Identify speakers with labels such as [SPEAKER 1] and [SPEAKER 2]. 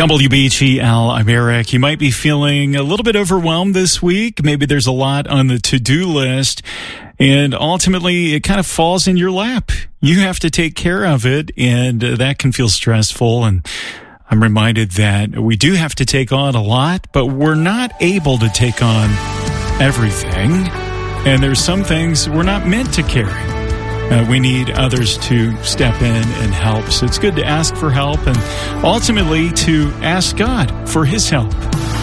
[SPEAKER 1] WBGL, I'm Eric. You might be feeling a little bit overwhelmed this week. Maybe there's a lot on the to-do list, and ultimately it kind of falls in your lap. You have to take care of it, and that can feel stressful. And I'm reminded that we do have to take on a lot, but we're not able to take on everything. And there's some things we're not meant to carry. We need others to step in and help. So it's good to ask for help and ultimately to ask God for his help.